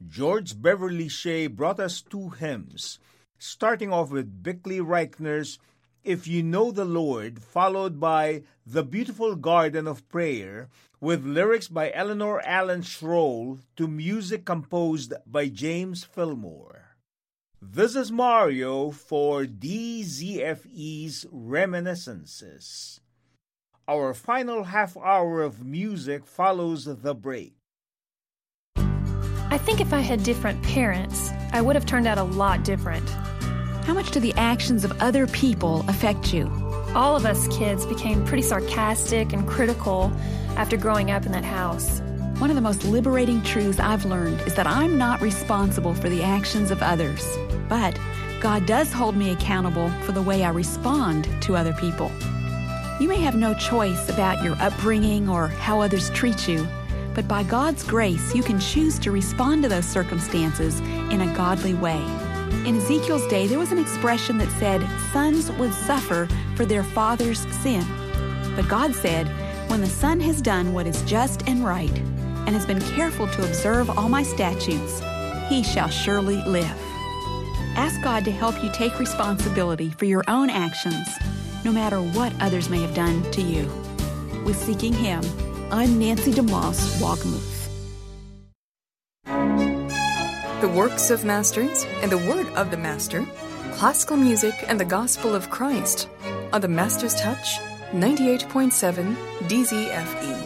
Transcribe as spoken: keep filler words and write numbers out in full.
George Beverly Shea brought us two hymns, starting off with Bickley Reichner's If You Know the Lord, followed by The Beautiful Garden of Prayer, with lyrics by Eleanor Allen Schroll to music composed by James Fillmore. This is Mario for D Z F E's Reminiscences. Our final half hour of music follows the break. I think if I had different parents, I would have turned out a lot different. How much do the actions of other people affect you? All of us kids became pretty sarcastic and critical after growing up in that house. One of the most liberating truths I've learned is that I'm not responsible for the actions of others, but God does hold me accountable for the way I respond to other people. You may have no choice about your upbringing or how others treat you, but by God's grace, you can choose to respond to those circumstances in a godly way. In Ezekiel's day, there was an expression that said, sons would suffer for their father's sin. But God said, when the son has done what is just and right, and has been careful to observe all my statutes, he shall surely live. Ask God to help you take responsibility for your own actions, no matter what others may have done to you. With Seeking Him, I'm Nancy DeMoss Wogmuth. The works of masters and the word of the master, classical music and the gospel of Christ on the Master's Touch, ninety-eight point seven D Z F E.